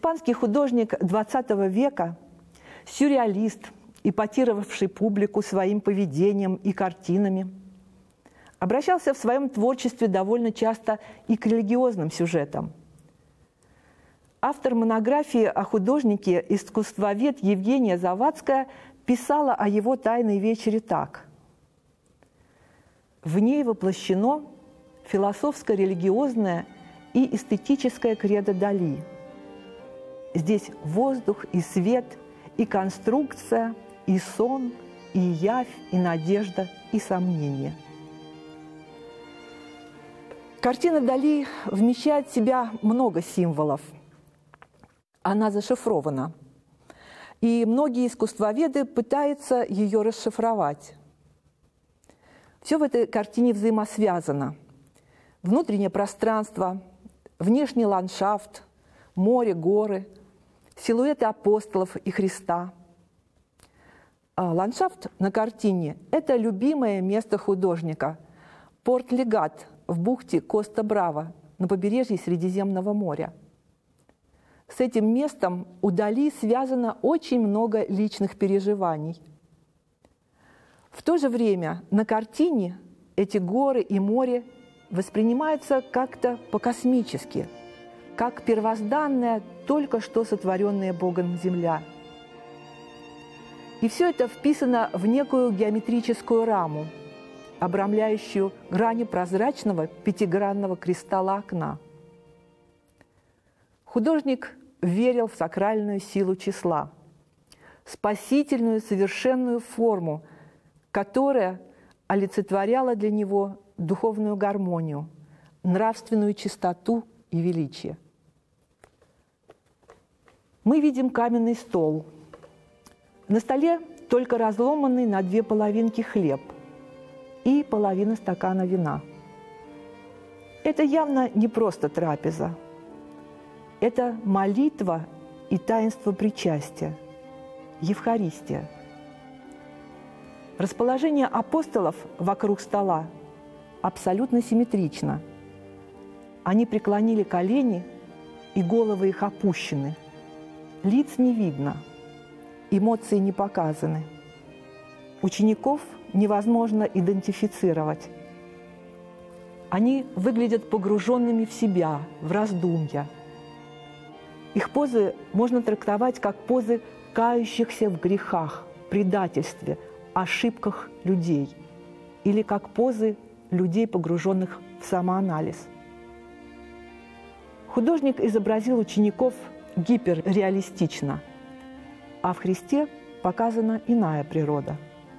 Испанский художник XX века, сюрреалист, эпатировавший публику своим поведением и картинами, обращался в своем творчестве довольно часто и к религиозным сюжетам. Автор монографии о художнике, искусствовед Евгения Завадская писала о его «Тайной вечере» так. В ней воплощено философско-религиозное и эстетическое кредо Дали. Здесь воздух и свет, и конструкция, и сон, и явь, и надежда, и сомнение. Картина Дали вмещает в себя много символов. Она зашифрована. И многие искусствоведы пытаются ее расшифровать. Все в этой картине взаимосвязано. Внутреннее пространство, внешний ландшафт, море, горы, силуэты апостолов и Христа. А ландшафт на картине – это любимое место художника – Порт-Легат в бухте Коста-Браво на побережье Средиземного моря. С этим местом у Дали связано очень много личных переживаний. В то же время на картине эти горы и море воспринимаются как-то по-космически, как первозданная, только что сотворенная Богом земля. И все это вписано в некую геометрическую раму, обрамляющую грани прозрачного пятигранного кристалла окна. Художник верил в сакральную силу числа, спасительную совершенную форму, которая олицетворяла для него духовную гармонию, нравственную чистоту и величие. Мы видим каменный стол. На столе только разломанный на две половинки хлеб и половина стакана вина. Это явно не просто трапеза. Это молитва и таинство причастия, Евхаристия. Расположение апостолов вокруг стола абсолютно симметрично. Они преклонили колени, и головы их опущены. Лиц не видно, эмоции не показаны. Учеников невозможно идентифицировать. Они выглядят погруженными в себя, в раздумья. Их позы можно трактовать как позы кающихся в грехах, предательстве, ошибках людей, или как позы людей, погруженных в самоанализ. Художник изобразил учеников гиперреалистично, а в Христе показана иная природа.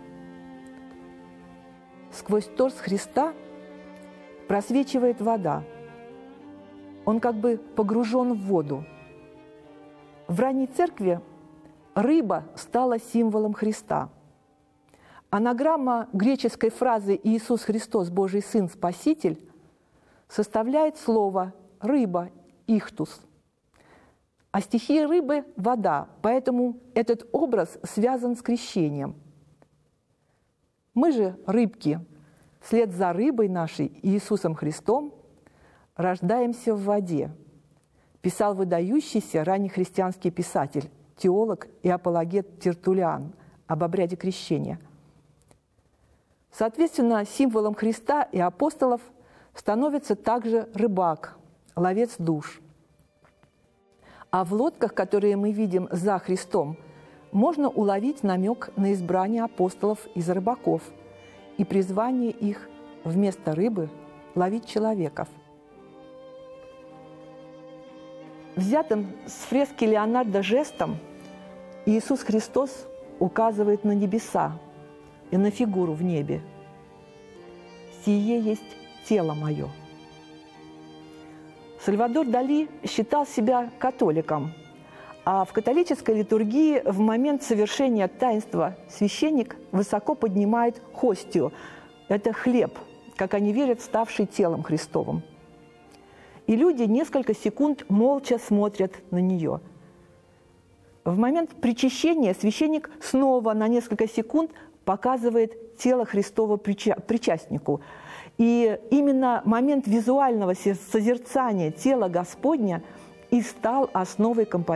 Сквозь торс Христа просвечивает вода. Он как бы погружен в воду. В ранней церкви рыба стала символом Христа. Анаграмма греческой фразы «Иисус Христос, Божий Сын, Спаситель» составляет слово «рыба» – «ихтус». А стихия рыбы – вода, поэтому этот образ связан с крещением. Мы же, рыбки, вслед за рыбой нашей, Иисусом Христом, рождаемся в воде, писал выдающийся раннехристианский писатель, теолог и апологет Тертуллиан об обряде крещения. Соответственно, символом Христа и апостолов становится также рыбак, ловец душ. А в лодках, которые мы видим за Христом, можно уловить намек на избрание апостолов из рыбаков и призвание их вместо рыбы ловить человеков. Взятым с фрески Леонардо жестом Иисус Христос указывает на небеса и на фигуру в небе. «Сие есть тело мое». Сальвадор Дали считал себя католиком, а в католической литургии в момент совершения таинства священник высоко поднимает хостию. Это хлеб, как они верят, ставший телом Христовым. И люди несколько секунд молча смотрят на нее. В момент причащения священник снова на несколько секунд показывает тело Христова причастнику. И именно момент визуального созерцания тела Господня и стал основой композиции.